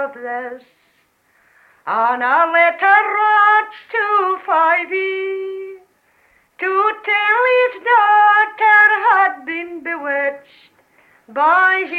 of this. And a letter wrote to Fyvie to tell his daughter had been bewitched by